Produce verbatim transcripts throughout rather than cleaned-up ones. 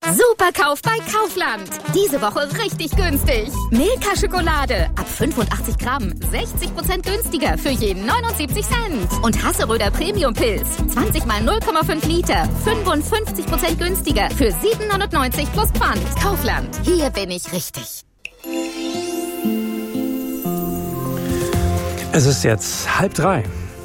Superkauf bei Kaufland. Diese Woche richtig günstig. Milka-Schokolade ab fünfundachtzig Gramm, sechzig Prozent günstiger für jeden neunundsiebzig Cent. Und Hasseröder Premium-Pilz, zwanzig mal null Komma fünf Liter, fünfundfünfzig Prozent günstiger für sieben neunundneunzig plus Pfand. Kaufland, hier bin ich richtig. Es ist jetzt halb drei.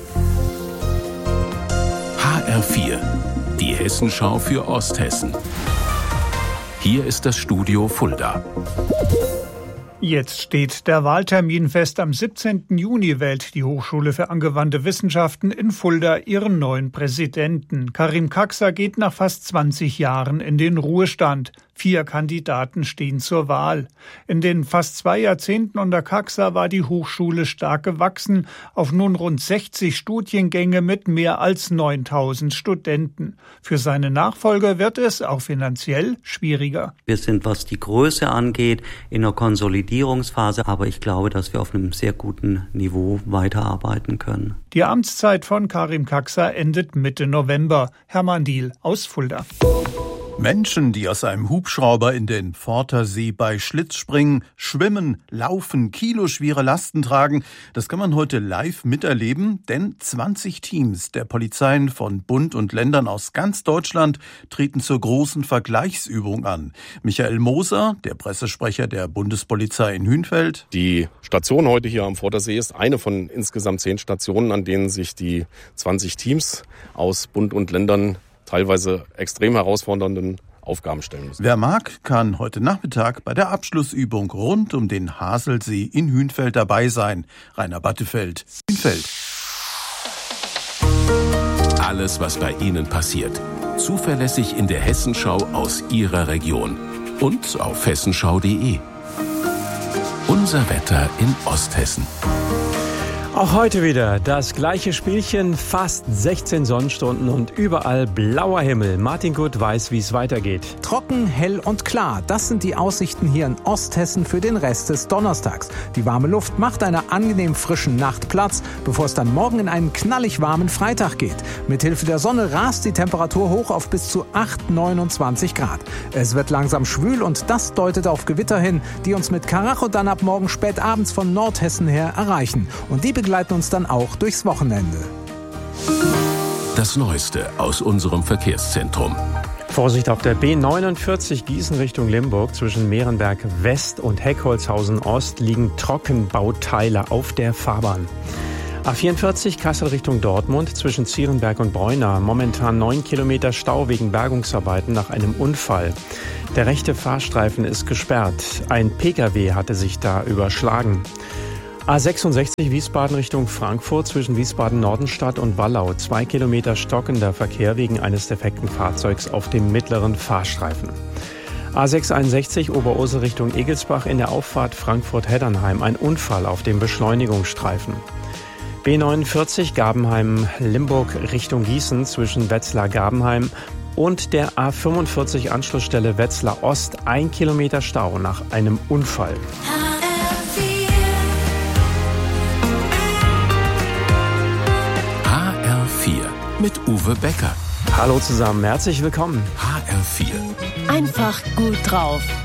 H R vier, die Hessenschau für Osthessen. Hier ist das Studio Fulda. Jetzt steht der Wahltermin fest. Am siebzehnten Juni wählt die Hochschule für angewandte Wissenschaften in Fulda ihren neuen Präsidenten. Karim Kacsa geht nach fast zwanzig Jahren in den Ruhestand. Vier Kandidaten stehen zur Wahl. In den fast zwei Jahrzehnten unter Kacsa war die Hochschule stark gewachsen, auf nun rund sechzig Studiengänge mit mehr als neuntausend Studenten. Für seine Nachfolger wird es auch finanziell schwieriger. Wir sind, was die Größe angeht, in einer Konsolidierungsphase, aber ich glaube, dass wir auf einem sehr guten Niveau weiterarbeiten können. Die Amtszeit von Karim Kacsa endet Mitte November. Hermann Diehl aus Fulda. Menschen, die aus einem Hubschrauber in den Vortersee bei Schlitz springen, schwimmen, laufen, kiloschwere Lasten tragen, das kann man heute live miterleben, denn zwanzig Teams der Polizeien von Bund und Ländern aus ganz Deutschland treten zur großen Vergleichsübung an. Michael Moser, der Pressesprecher der Bundespolizei in Hünfeld. Die Station heute hier am Vortersee ist eine von insgesamt zehn Stationen, an denen sich die zwanzig Teams aus Bund und Ländern teilweise extrem herausfordernden Aufgaben stellen müssen. Wer mag, kann heute Nachmittag bei der Abschlussübung rund um den Haselsee in Hünfeld dabei sein. Rainer Battefeld, Hünfeld. Alles, was bei Ihnen passiert. Zuverlässig in der Hessenschau aus Ihrer Region. Und auf hessenschau punkt de. Unser Wetter in Osthessen. Auch heute wieder das gleiche Spielchen, fast sechzehn Sonnenstunden und überall blauer Himmel. Martin Gut weiß, wie es weitergeht. Trocken, hell und klar, das sind die Aussichten hier in Osthessen für den Rest des Donnerstags. Die warme Luft macht einer angenehm frischen Nacht Platz, bevor es dann morgen in einen knallig warmen Freitag geht. Mithilfe der Sonne rast die Temperatur hoch auf bis zu acht, neunundzwanzig Grad. Es wird langsam schwül und das deutet auf Gewitter hin, die uns mit Karacho dann ab morgen spät abends von Nordhessen her erreichen. Und die begleiten uns dann auch durchs Wochenende. Das Neueste aus unserem Verkehrszentrum. Vorsicht auf der B neunundvierzig Gießen Richtung Limburg. Zwischen Mehrenberg West und Heckholzhausen Ost liegen Trockenbauteile auf der Fahrbahn. A vierundvierzig Kassel Richtung Dortmund zwischen Zierenberg und Breuna. Momentan neun Kilometer Stau wegen Bergungsarbeiten nach einem Unfall. Der rechte Fahrstreifen ist gesperrt. Ein Pkw hatte sich da überschlagen. A sechsundsechzig Wiesbaden Richtung Frankfurt zwischen Wiesbaden-Nordenstadt und Wallau. Zwei Kilometer stockender Verkehr wegen eines defekten Fahrzeugs auf dem mittleren Fahrstreifen. A sechshunderteinundsechzig Oberursel Richtung Egelsbach in der Auffahrt Frankfurt-Heddernheim. Ein Unfall auf dem Beschleunigungsstreifen. B neunundvierzig Gabenheim-Limburg Richtung Gießen zwischen Wetzlar-Gabenheim und der A fünfundvierzig Anschlussstelle Wetzlar Ost. Ein Kilometer Stau nach einem Unfall. Mit Uwe Becker. Hallo zusammen, herzlich willkommen. H R vier. Einfach gut drauf.